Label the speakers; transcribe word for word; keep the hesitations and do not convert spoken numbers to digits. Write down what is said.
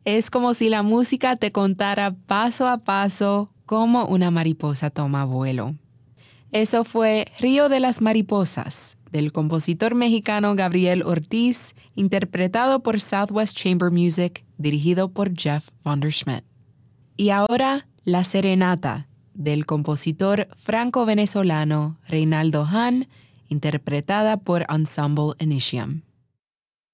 Speaker 1: Es como si la música te contara paso a paso cómo una mariposa toma vuelo. Eso fue Río de las Mariposas, del compositor mexicano Gabriel Ortiz, interpretado por Southwest Chamber Music, dirigido por Jeff Vanderschmidt. Y ahora, La Serenata, del compositor franco-venezolano Reinaldo Hahn, interpretada por Ensemble Initium.